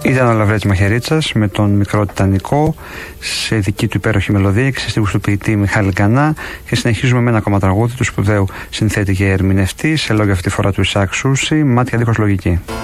Ήταν ο Λαβρέτης Μαχαιρίτσας με τον Μικρό Τιτανικό σε δική του υπέροχη μελωδία και σε στίχους του ποιητή Μιχάλη Γκανά, και συνεχίζουμε με ένα ακόμα τραγούδι του σπουδαίου συνθέτη και ερμηνευτή σε λόγια αυτή τη φορά του Ισάκ Σούση, Μάτια δίχως λογική.